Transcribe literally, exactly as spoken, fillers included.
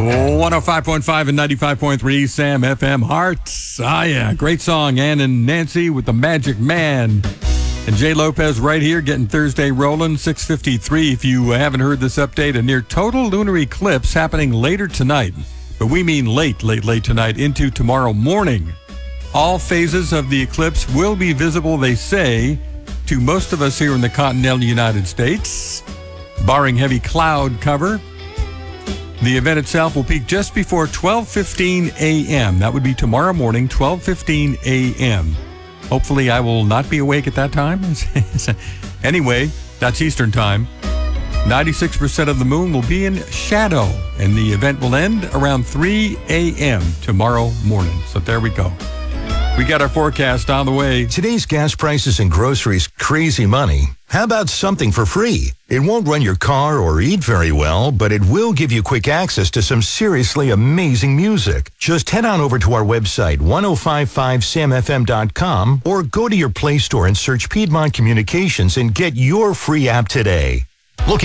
one oh five point five and ninety-five point three Sam F M Hearts. Ah, yeah. Great song. Ann and Nancy with the Magic Man. And Jay Lopez right here getting Thursday rolling, six fifty-three. If you haven't heard this update, a near total lunar eclipse happening later tonight. But we mean late, late, late tonight into tomorrow morning. All phases of the eclipse will be visible, they say, to most of us here in the continental United States, barring heavy cloud cover. The event itself will peak just before twelve fifteen a.m. That would be tomorrow morning, twelve fifteen a.m. Hopefully I will not be awake at that time. Anyway, that's Eastern time. ninety-six percent of the moon will be in shadow, and the event will end around three a.m. tomorrow morning. So there we go. We got our forecast on the way. Today's gas prices and groceries, crazy money. How about something for free? It won't run your car or eat very well, but it will give you quick access to some seriously amazing music. Just head on over to our website, ten fifty-five sam f m dot com, or go to your Play Store and search Piedmont Communications and get your free app today. Looking